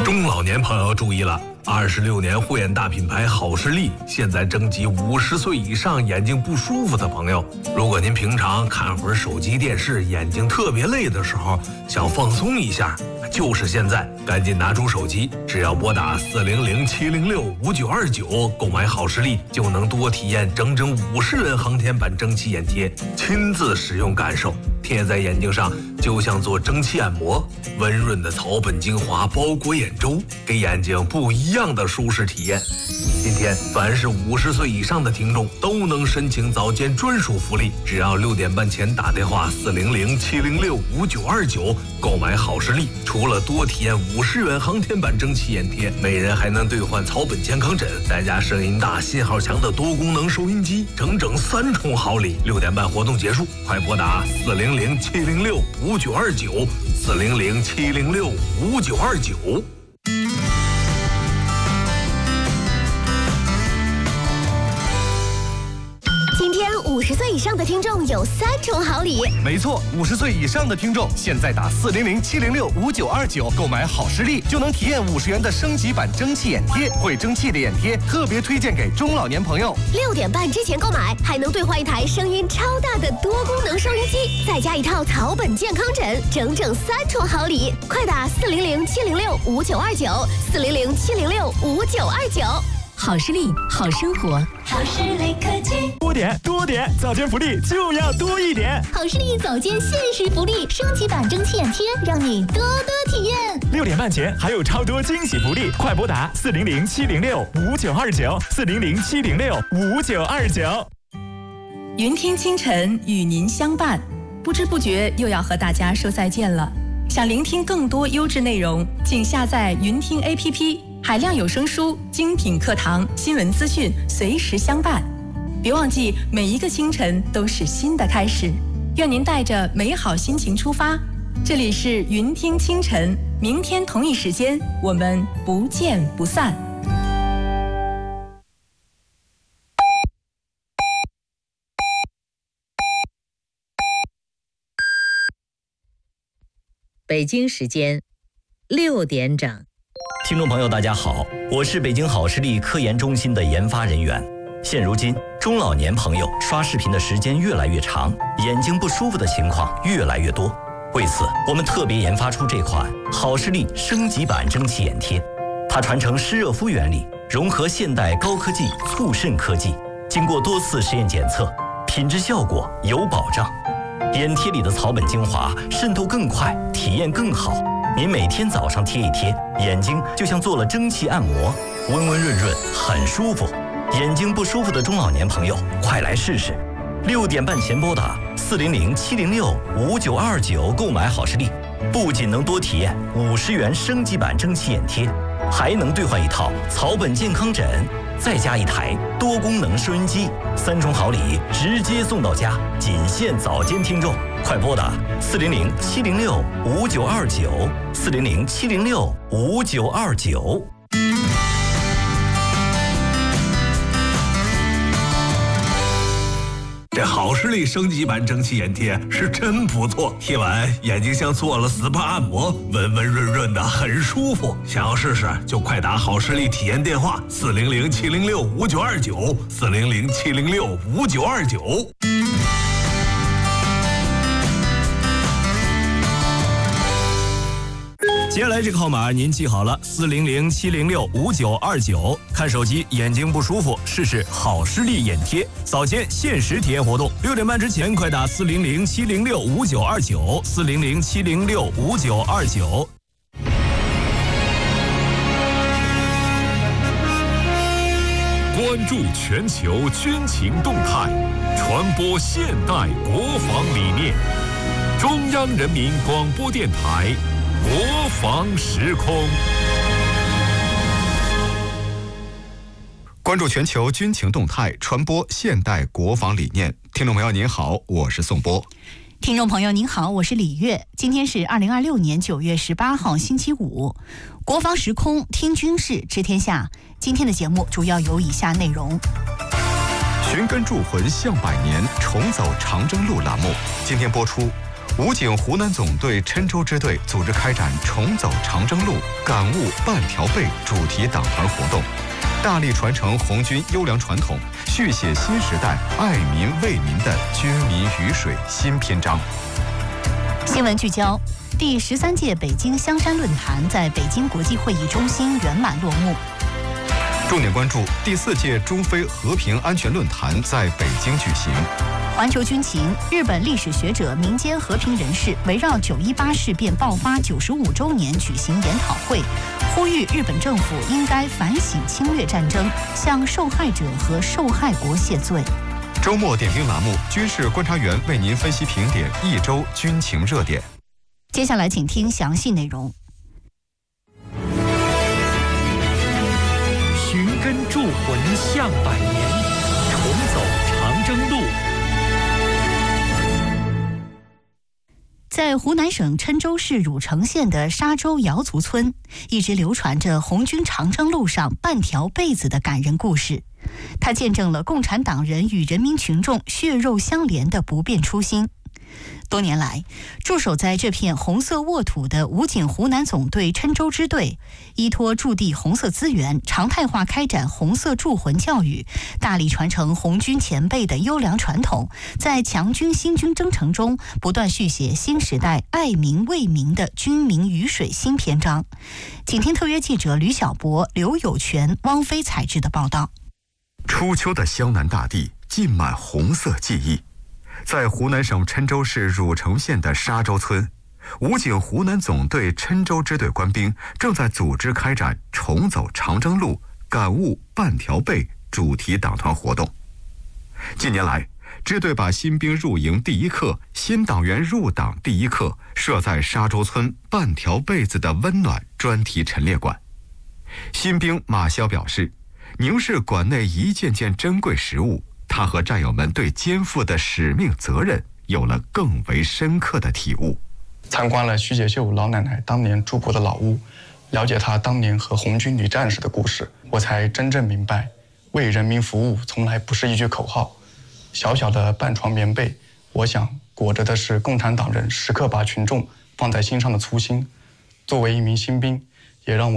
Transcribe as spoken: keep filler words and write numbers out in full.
中老年朋友注意了，二十六年护眼大品牌好视力现在征集五十岁以上眼睛不舒服的朋友。如果您平常看会儿手机电视，眼睛特别累的时候，想放松一下，就是现在，赶紧拿出手机，只要拨打四零零七零六五九二九购买好视力，就能多体验整整五十元航天版蒸汽眼贴，亲自使用感受，贴在眼睛上就像做蒸汽按摩，温润的草本精华包裹眼周，给眼睛不一样的舒适体验。今天凡是五十岁以上的听众都能申请早间专属福利，只要六点半前打电话四零零七零六五九二九购买好视力，除了多体验五十元航天版蒸汽眼贴，每人还能兑换草本健康枕，再加声音大、信号强的多功能收音机，整整三重好礼。六点半活动结束，快拨打四零零七零六五九二九四零零七零六五九二九。 今天五十岁以上的听众有三重好礼。 没错，五十岁以上的听众现在打四零零七零六五九二九购买好视力，就能体验五十元的升级版蒸汽眼贴。会蒸汽的眼贴特别推荐给中老年朋友。 六点半之前购买，还能兑换一台声音超大的多功能收音机，再加一套草本健康枕，整整三重好礼。快打四零零七零六五九二九四零零七零六五九二九。 好视力，好生活。 好视力科技， 多点多点，早间福利就要多一点。 好视力早间限时福利，升级版蒸汽眼贴，让你多多体验。 六点半前还有超多惊喜福利，快拨打四零零七零六五九二九四零零七零六五九二九。 云听清晨与您相伴，不知不觉又要和大家说再见了。想聆听更多优质内容，请下载云听 A P P。海量有声书、精品课堂、新闻资讯随时相伴。别忘记，每一个清晨都是新的开始。愿您带着美好心情出发。这里是云听清晨，明天同一时间我们不见不散。 北京时间六点整。 听众朋友大家好，我是北京好视力科研中心的研发人员。现如今中老年朋友刷视频的时间越来越长，眼睛不舒服的情况越来越多。为此我们特别研发出这款好视力升级版蒸汽眼贴，它传承湿热敷原理，融合现代高科技促渗科技，经过多次实验检测，品质效果有保障。眼贴里的草本精华渗透更快，体验更好。您每天早上贴一贴，眼睛就像做了蒸汽按摩，温温润润，很舒服。眼睛不舒服的中老年朋友，快来试试。六点半前拨打四零零七零六五九二九购买好视力，不仅能多体验五十元升级版蒸汽眼贴，还能兑换一套草本健康枕，再加一台多功能收音机，三重好礼直接送到家，仅限早间听众。快拨打四零零七零六五九二九四零零七零六五九二九。 这好视力升级版蒸汽眼贴是真不错，贴完眼睛像做了 S P A 按摩，温温润润的，很舒服。想要试试就快打好视力体验电话四零零七零六五九二九四零零七零六五九二九。 接下来这个号码您记好了，四零零七零六五九二九。看手机眼睛不舒服，试试好视力眼贴，早间限时体验活动，六点半之前快打四零零七零六五九二九四零零七零六五九二九。 关注全球军情动态，传播现代国防理念。中央人民广播电台。国防时空， 关注全球军情动态，传播现代国防理念。听众朋友您好，我是宋波。 听众朋友您好，我是李月。今天是二零二六年九月十八号星期五，国防时空听军事知天下。今天的节目主要有以下内容： 寻根铸魂向百年，重走长征路栏目今天播出。 武警湖南总队郴州支队组织开展重走长征路，感悟半条背主题党团活动，大力传承红军优良传统，续写新时代爱民为民的军民鱼水新篇章。 新闻聚焦：第十三届北京香山论坛在北京国际会议中心圆满落幕。 重点关注第四届中非和平安全论坛在北京举行。 环球军情：日本历史学者、民间和平人士围绕九一八事变爆发九十五周年举行研讨会，呼吁日本政府应该反省侵略战争，向受害者和受害国谢罪。 周末点评栏目，军事观察员为您分析评点一周军情热点。 接下来请听详细内容。 寻根铸魂向百年，重走长征路。 在湖南省郴州市汝城县的沙洲瑶族村，一直流传着红军长征路上半条被子的感人故事。它见证了共产党人与人民群众血肉相连的不变初心。多年来，驻守在这片红色沃土的武警湖南总队郴州支队，依托驻地红色资源，常态化开展红色铸魂教育，大力传承红军前辈的优良传统，在强军新军征程中不断续写新时代爱民为民的军民鱼水新篇章。请听特约记者吕小博、刘有全、汪飞采制的报道。 初秋的湘南大地浸满红色记忆。在湖南省郴州市汝城县的沙洲村，武警湖南总队郴州支队官兵正在组织开展重走长征路，感悟半条背主题党团活动。近年来，支队把新兵入营第一课、新党员入党第一课设在沙洲村半条被子的温暖专题陈列馆。新兵马潇表示，凝视馆内一件件珍贵实物，他和战友们对肩负的使命责任有了更为深刻的体悟。 参观了徐解秀老奶奶当年住过的老屋，了解她当年和红军女战士的故事，我才真正明白，为人民服务从来不是一句口号。小小的半床棉被，我想裹着的是共产党人时刻把群众放在心上的粗心。作为一名新兵，也让我